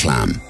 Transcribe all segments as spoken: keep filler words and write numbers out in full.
Reklám.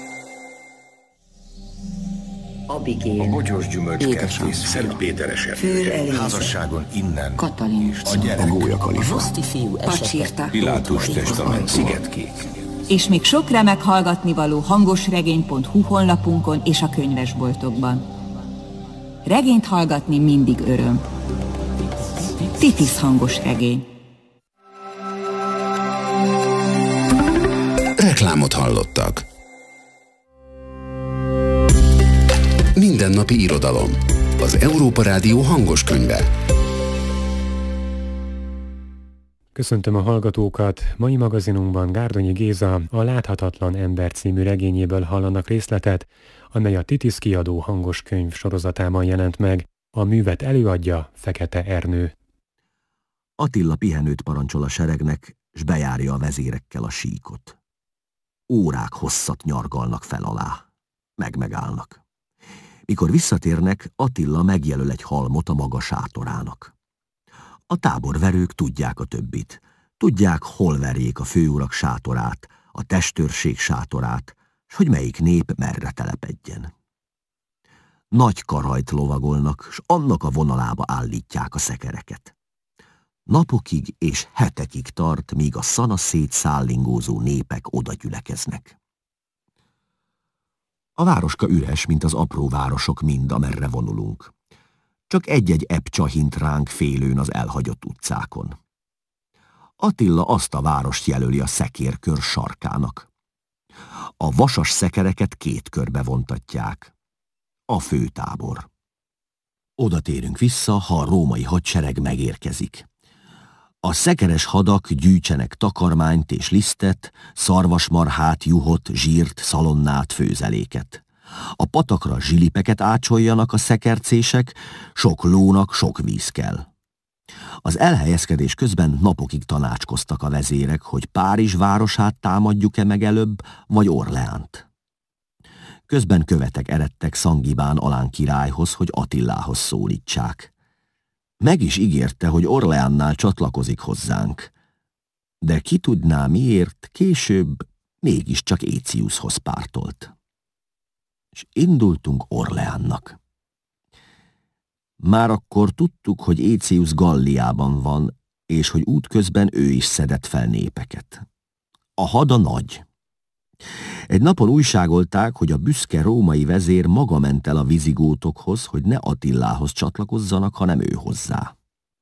Abigél, a bogyós gyümölcskert, Szent Péter esete, házasságon innen, Katalin, a gyerek, A gólyakalifa, Pacsirta, Pilátus testament, Szigetkék. És még sok remek hallgatnivaló hangosregény pont hu honlapunkon és a könyvesboltokban. Regényt hallgatni mindig öröm. Titis hangosregény. Reklámot hallottak. Mindennapi irodalom. Az Európa Rádió hangos könyve. Köszöntöm a hallgatókat! Mai magazinunkban Gárdonyi Géza a Láthatatlan ember című regényéből hallanak részletet, amely a Titis kiadó hangos könyv sorozatában jelent meg. A művet előadja Fekete Ernő. Attila pihenőt parancsol a seregnek, s bejárja a vezérekkel a síkot. Órák hosszat nyargalnak fel alá. Meg-megállnak. Mikor visszatérnek, Attila megjelöl egy halmot a maga sátorának. A táborverők tudják a többit. Tudják, hol verjék a főurak sátorát, a testőrség sátorát, s hogy melyik nép merre telepedjen. Nagy karhajt lovagolnak, s annak a vonalába állítják a szekereket. Napokig és hetekig tart, míg a szanaszét szállingózó népek oda gyülekeznek. A városka üres, mint az apró városok mind, amerre vonulunk. Csak egy-egy ebb csahint ránk félőn az elhagyott utcákon. Attila azt a várost jelöli a szekérkör sarkának. A vasas szekereket két körbe vontatják. A főtábor. Oda térünk vissza, ha a római hadsereg megérkezik. A szekeres hadak gyűjtsenek takarmányt és lisztet, szarvasmarhát, juhot, zsírt, szalonnát, főzeléket. A patakra zsilipeket ácsoljanak a szekercések, sok lónak sok víz kell. Az elhelyezkedés közben napokig tanácskoztak a vezérek, hogy Párizs városát támadjuk-e meg előbb, vagy Orleánt. Közben követek eredtek Szangibán Alán királyhoz, hogy Attilához szólítsák. Meg is ígérte, hogy Orleánnál csatlakozik hozzánk. De ki tudná miért, később mégiscsak Éciushoz pártolt. És indultunk Orleánnak. Már akkor tudtuk, hogy Écius Galliában van, és hogy útközben ő is szedett fel népeket. A hada nagy. Egy napon újságolták, hogy a büszke római vezér maga ment el a vizigótokhoz, hogy ne Attilához csatlakozzanak, hanem ő hozzá.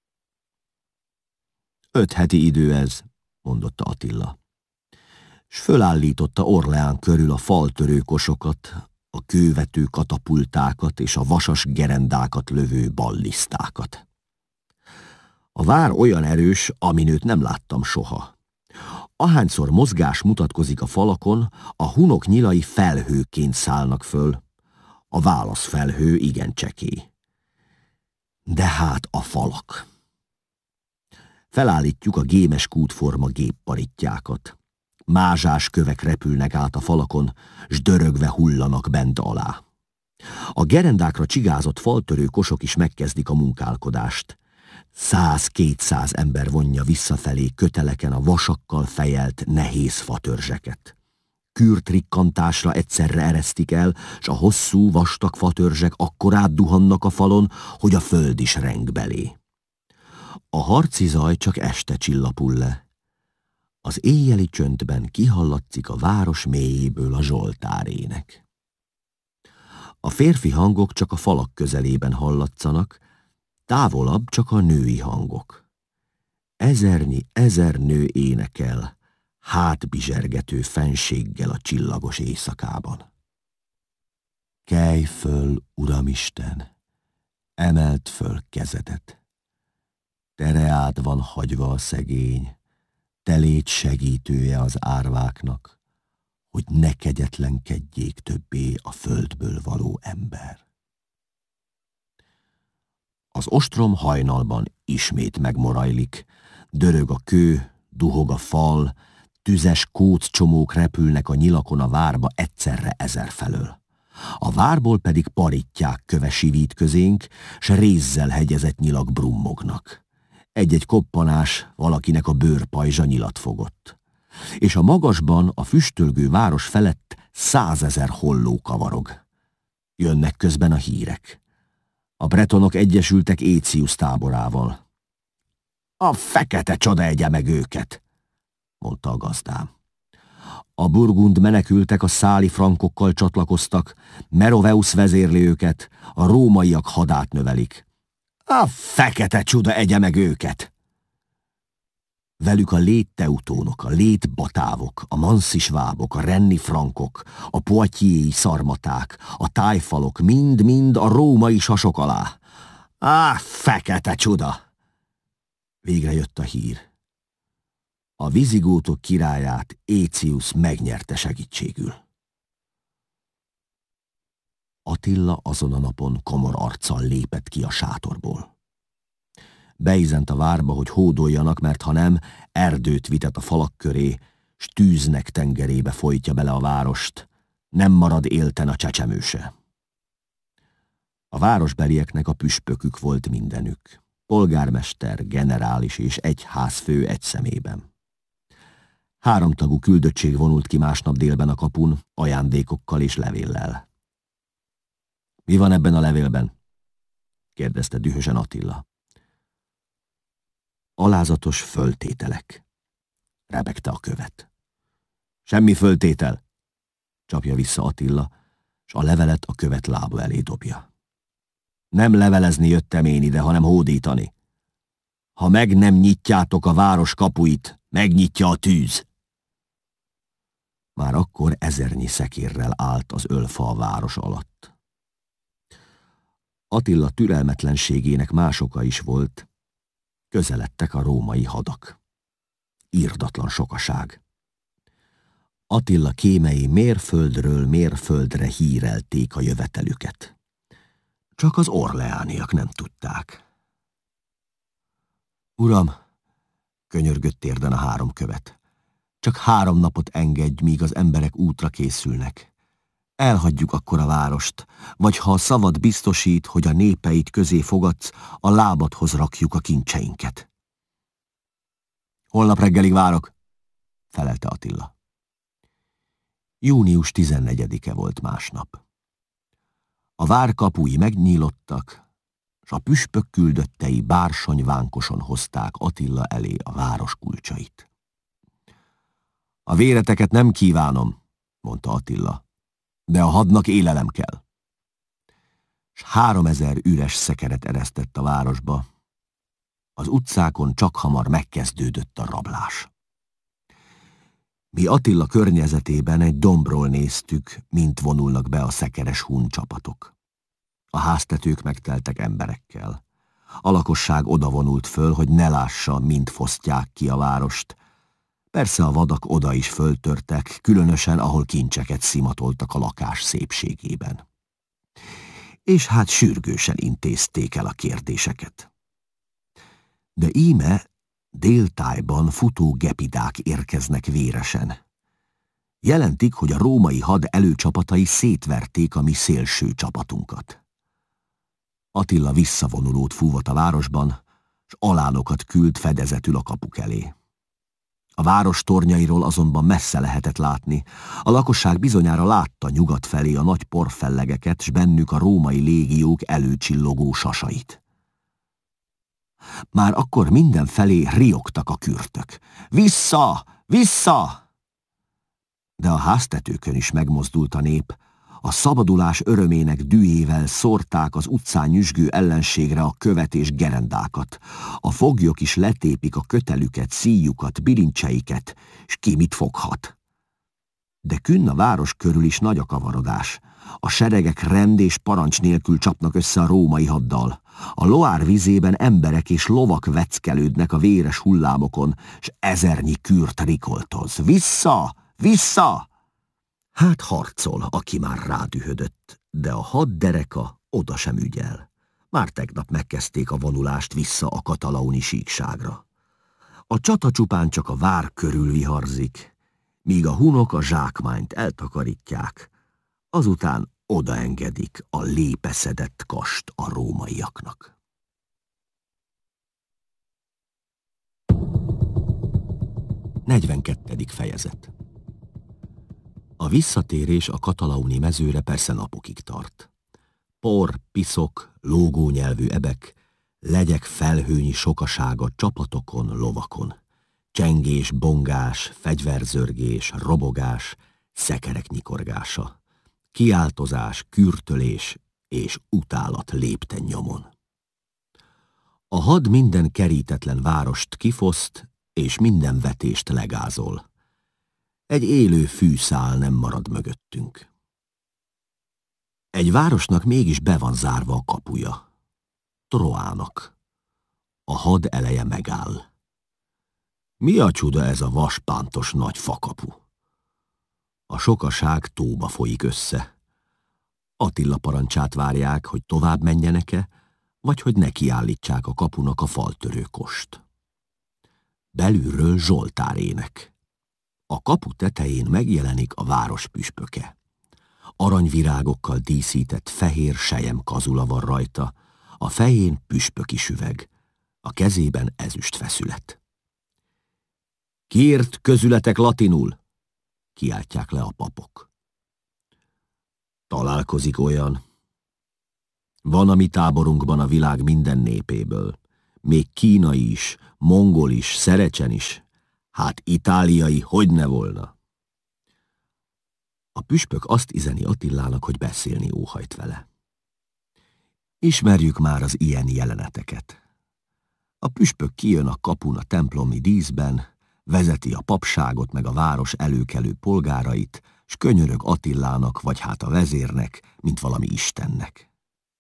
Öt heti idő ez, mondotta Attila. S fölállította Orleán körül a faltörőkosokat, a kővető katapultákat és a vasas gerendákat lövő ballisztákat. A vár olyan erős, amin őt nem láttam soha. Ahányszor mozgás mutatkozik a falakon, a hunok nyilai felhőként szállnak föl. A válaszfelhő igen csekély. De hát a falak. Felállítjuk a gémes kútforma gépparittyákat. Mázsás kövek repülnek át a falakon, s dörögve hullanak bent alá. A gerendákra csigázott faltörő kosok is megkezdik a munkálkodást. Száz-kétszáz ember vonja visszafelé köteleken a vasakkal fejelt nehéz fatörzseket. Kürtrikkantásra egyszerre eresztik el, s a hosszú, vastag fatörzsek akkor átduhannak a falon, hogy a föld is reng belé. A harci zaj csak este csillapul le. Az éjjeli csöndben kihallatszik a város mélyéből a zsoltárének. A férfi hangok csak a falak közelében hallatszanak, távolabb csak a női hangok. Ezernyi ezer nő énekel, hátbizsergető fenséggel a csillagos éjszakában. Kelj föl, Uramisten, emeld föl kezedet. Tereád van hagyva a szegény, te légy segítője az árváknak, hogy ne kegyetlenkedjék többé a földből való ember. Az ostrom hajnalban ismét megmorajlik, dörög a kő, duhog a fal, tüzes kóccsomók repülnek a nyilakon a várba egyszerre ezer felől. A várból pedig parittyák köve sivít közénk, s rézzel hegyezett nyilak brummognak. Egy-egy koppanás valakinek a bőrpajzsa nyilat fogott. és a magasban a füstölgő város felett százezer holló kavarog. Jönnek közben a hírek. A bretonok egyesültek Écius táborával. A fekete csoda egye meg őket, mondta a gazdám. A burgund menekültek a száli frankokkal csatlakoztak, Meroveus vezérli őket, a rómaiak hadát növelik. A fekete csuda egye meg őket! Velük a létteutónok, a létbatávok, a manszisvábok, a renni frankok, a poitiers szarmaták, a tájfalok, mind-mind a római sasok alá. Á, fekete csuda! Végre jött a hír. A vizigótok királyát Écius megnyerte segítségül. Attila azon a napon komor arccal lépett ki a sátorból. Beizent a várba, hogy hódoljanak, mert ha nem, erdőt vitet a falak köré, s tűznek tengerébe folytja bele a várost, nem marad élten a csecsemőse. A városbelieknek a püspökük volt mindenük, polgármester, generális és egyházfő egy szemében. Háromtagú küldöttség vonult ki másnap délben a kapun, ajándékokkal és levéllel. Mi van ebben a levélben? kérdezte dühösen Attila. Alázatos föltételek, rebegte a követ. Semmi föltétel, csapja vissza Attila, s a levelet a követ lába elé dobja. Nem levelezni jöttem én ide, hanem hódítani. Ha meg nem nyitjátok a város kapuit, megnyitja a tűz. Már akkor ezernyi szekérrel állt az ölfa a város alatt. Attila türelmetlenségének más oka is volt, közeledtek a római hadak. Irdatlan sokaság. Attila kémei mérföldről mérföldre hírelték a jövetelüket. Csak az orleániak nem tudták. Uram, könyörgött térden a három követ, csak három napot engedj, míg az emberek útra készülnek. Elhagyjuk akkor a várost, vagy ha a szavad biztosít, hogy a népeid közé fogadsz, a lábadhoz rakjuk a kincseinket. Holnap reggelig várok, felelte Attila. Június tizennegyedike volt másnap. A vár kapui megnyílottak, s a püspök küldöttei bársonyvánkoson hozták Attila elé a város kulcsait. A véreteket nem kívánom, mondta Attila, de a hadnak élelem kell. S háromezer üres szekeret eresztett a városba. Az utcákon csak hamar megkezdődött a rablás. Mi Attila környezetében egy dombról néztük, mint vonulnak be a szekeres hun csapatok. A háztetők megteltek emberekkel. A lakosság odavonult föl, hogy ne lássa, mint fosztják ki a várost. Persze a vadak oda is föltörtek, különösen ahol kincseket szimatoltak a lakás szépségében. És hát sürgősen intézték el a kérdéseket. De íme déltájban futó gepidák érkeznek véresen. Jelentik, hogy a római had előcsapatai szétverték a mi szélső csapatunkat. Attila visszavonulót fúvott a városban, s alánokat küld fedezetül a kapuk elé. A város tornyairól azonban messze lehetett látni. A lakosság bizonyára látta nyugat felé a nagy porfellegeket, s bennük a római légiók előcsillogó sasait. Már akkor mindenfelé riogtak a kürtök. Vissza! Vissza! De a háztetőkön is megmozdult a nép. A szabadulás örömének dühével szórták az utcán nyüzsgő ellenségre a követ és gerendákat. A foglyok is letépik a kötelüket, szíjukat, bilincseiket, s ki mit foghat. De künn a város körül is nagy a kavarodás. A seregek rend és parancs nélkül csapnak össze a római haddal. A Loire vizében emberek és lovak veckelődnek a véres hullámokon, s ezernyi kürt rikoltoz. Vissza! Vissza! Hát harcol, aki már rádühödött, de a haddereka oda sem ügyel. Már tegnap megkezdték a vonulást vissza a katalauni síkságra. A csata csupán csak a vár körül viharzik, míg a hunok a zsákmányt eltakarítják, azután odaengedik a lépeszedett kast a rómaiaknak. negyvenkettedik fejezet. A visszatérés a Katalauni mezőre persze napokig tart. Por, piszok, lógónyelvű ebek, legyek felhőnyi sokasága csapatokon, lovakon. Csengés, bongás, fegyverzörgés, robogás, szekerek nyikorgása. Kiáltozás, kürtölés és utálat lépten nyomon. A had minden kerítetlen várost kifoszt, és minden vetést legázol. Egy élő fűszál nem marad mögöttünk. Egy városnak mégis be van zárva a kapuja. Troának. A had eleje megáll. Mi a csuda ez a vaspántos nagy fakapu? A sokaság tóba folyik össze. Attila parancsát várják, hogy tovább menjenek-e, vagy hogy nekiállítsák a kapunak a faltörő kost. Belülről Zsoltár ének. A kapu tetején megjelenik a város püspöke. Aranyvirágokkal díszített fehér sejem kazula van rajta, a fején püspöki süveg, a kezében ezüst feszület. Kiírt közületek latinul? Kiáltják le a papok. Találkozik olyan. Van a mi táborunkban a világ minden népéből. Még kínai is, mongol is, szerecsen is. Hát itáliai hogyne volna. A püspök azt izeni Attilának, hogy beszélni óhajt vele. Ismerjük már az ilyen jeleneteket. A püspök kijön a kapun a templomi díszben, vezeti a papságot meg a város előkelő polgárait, s könyörög Attilának, vagy hát a vezérnek, mint valami istennek.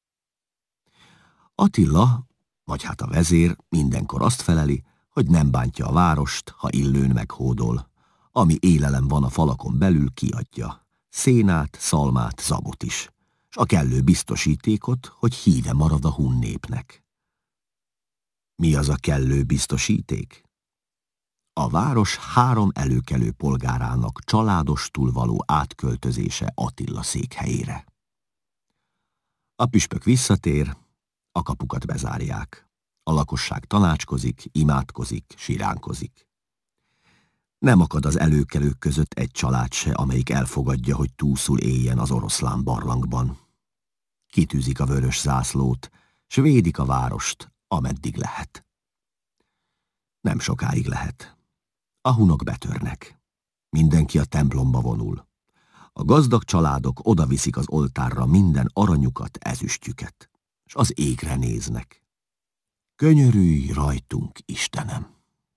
Attila, vagy hát a vezér mindenkor azt feleli, hogy nem bántja a várost, ha illőn meghódol. Ami élelem van a falakon belül, kiadja. Szénát, szalmát, zabot is. S a kellő biztosítékot, hogy híve marad a hun népnek. Mi az a kellő biztosíték? A város három előkelő polgárának családostul való átköltözése Attila székhelyére. A püspök visszatér, a kapukat bezárják. A lakosság tanácskozik, imádkozik, siránkozik. Nem akad az előkelők között egy család se, amelyik elfogadja, hogy túszul éljen az oroszlán barlangban. Kitűzik a vörös zászlót, s védik a várost, ameddig lehet. Nem sokáig lehet. A hunok betörnek. Mindenki a templomba vonul. A gazdag családok odaviszik az oltárra minden aranyukat, ezüstjüket, s az égre néznek. Könyörülj rajtunk, Istenem!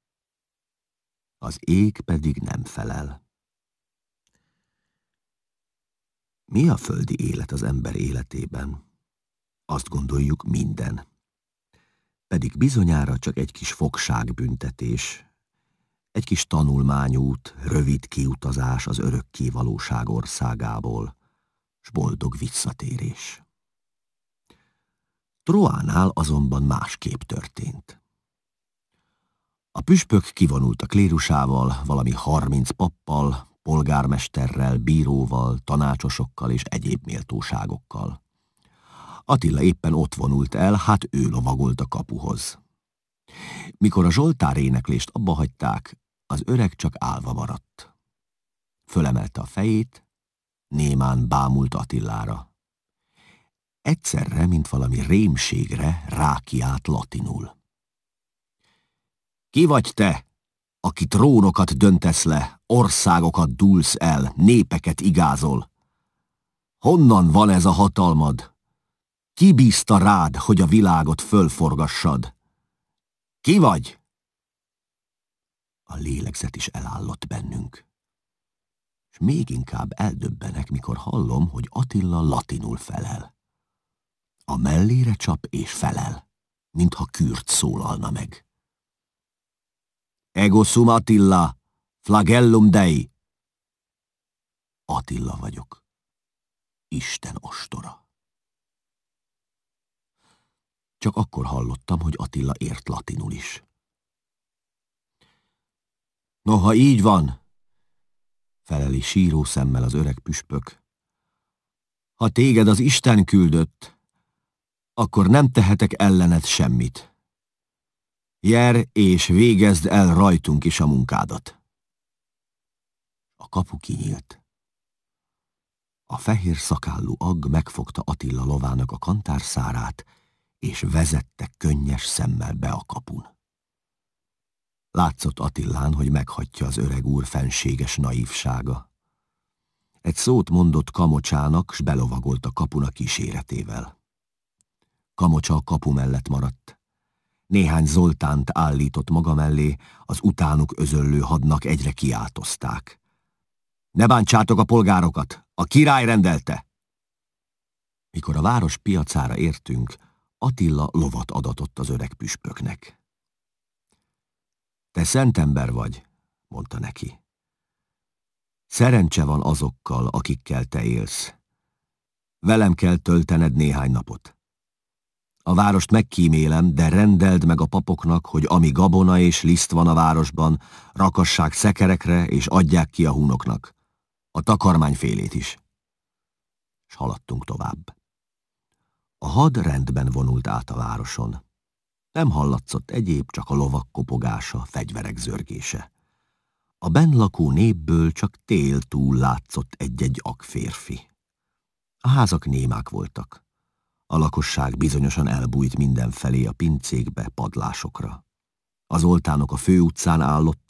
Az ég pedig nem felel. Mi a földi élet az ember életében? Azt gondoljuk, minden. Pedig bizonyára csak egy kis fogságbüntetés, egy kis tanulmányút, rövid kiutazás az örökké valóság országából, s boldog visszatérés. Troánál azonban másképp történt. A püspök kivonult a klérusával, valami harminc pappal, polgármesterrel, bíróval, tanácsosokkal és egyéb méltóságokkal. Attila éppen ott vonult el, hát ő lovagolt a kapuhoz. Mikor a Zsoltár éneklést abba hagyták, az öreg csak állva maradt. Fölemelte a fejét, némán bámult Attilára. Egyszerre, mint valami rémségre rákiált latinul. Ki vagy te, aki trónokat döntesz le, országokat dúlsz el, népeket igázol? Honnan van ez a hatalmad? Ki bízta rád, hogy a világot fölforgassad? Ki vagy? A lélegzet is elállott bennünk. És még inkább eldöbbenek, mikor hallom, hogy Attila latinul felel. A mellére csap és felel, mintha Kürt szólalna meg. Ego sum Attila, flagellum Dei. Attila vagyok, Isten ostora. Csak akkor hallottam, hogy Attila ért latinul is. Noha így van, feleli síró szemmel az öreg püspök, ha téged az Isten küldött, akkor nem tehetek ellened semmit. Jár és végezd el rajtunk is a munkádat. A kapu kinyílt. A fehér szakállú agg megfogta Attila lovának a kantárszárát, és vezette könnyes szemmel be a kapun. Látszott Attilán, hogy meghagyja az öreg úr fenséges naívsága. Egy szót mondott Kamocsának, s belovagolt a kapun a kíséretével. Kamocsa a kapu mellett maradt. Néhány Zoltánt állított maga mellé, az utánuk özöllő hadnak egyre kiáltozták. Ne bántsátok a polgárokat, a király rendelte! Mikor a város piacára értünk, Attila lovat adatott az öreg püspöknek. Te szent ember vagy, mondta neki. Szerencse van azokkal, akikkel te élsz. Velem kell töltened néhány napot. A várost megkímélem, de rendeld meg a papoknak, hogy ami gabona és liszt van a városban, rakassák szekerekre és adják ki a húnoknak. A takarmányfélét is. S haladtunk tovább. A had rendben vonult át a városon. Nem hallatszott egyéb, csak a lovak kopogása, fegyverek zörgése. A benn lakó népből csak tél túl látszott egy-egy agférfi. A házak némák voltak. A lakosság bizonyosan elbújt mindenfelé a pincékbe, padlásokra. Az oltánok a főutcán állott,